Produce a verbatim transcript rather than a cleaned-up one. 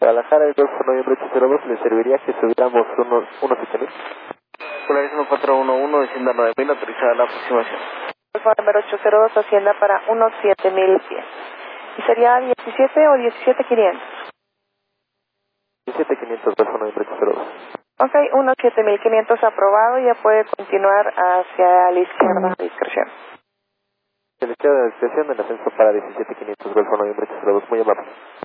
Guadalajara, el Golfo noviembre ocho cero dos, le serviría que subiéramos unos uno siete mil. Polaris uno cuatro uno uno, Hacienda nueve mil, autorizada la aproximación. Golfo número ocho cero dos, Hacienda para unos siete mil pies. ¿Y sería diecisiete o diecisiete quinientos? diecisiete quinientos, Golfo noviembre ocho cero dos. Ok, unos siete mil quinientos aprobado, ya puede continuar hacia la izquierda de discreción. Se le queda la discreción en ascenso para diecisiete quinientos, Golfo noviembre ocho cero dos, muy amable.